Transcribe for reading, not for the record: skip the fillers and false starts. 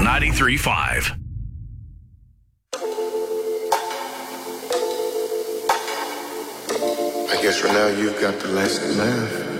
93.5. I guess for now you've got the last laugh.